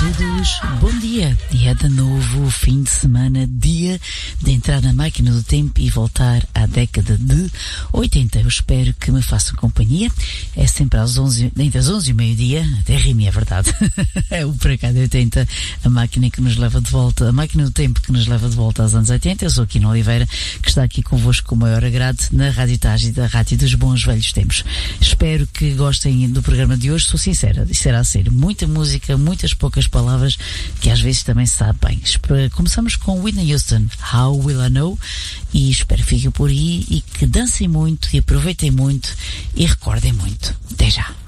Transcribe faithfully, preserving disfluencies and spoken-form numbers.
todos, bom dia. Dia de novo fim de semana, dia de entrar na máquina do tempo e voltar à década de oitenta. Eu espero que me façam companhia. É sempre às onze, entre as onze e o meio-dia, até rime, é verdade. É o Para Cá de oitenta, a máquina que nos leva de volta, a máquina do tempo que nos leva de volta aos anos oitenta. Eu sou Quino Oliveira, que está aqui convosco com o maior agrado na Rádio Tagi, da Rádio dos Bons Velhos Tempos. Espero que gostem do programa de hoje. Sou sincera, será ser muita música, muitas poucas palavras, que às vezes também se sabe bem. Começamos com Whitney Houston, How Will I Know? E espero que fiquem por aí e que dancem muito e aproveitem muito e recordem muito. Até já!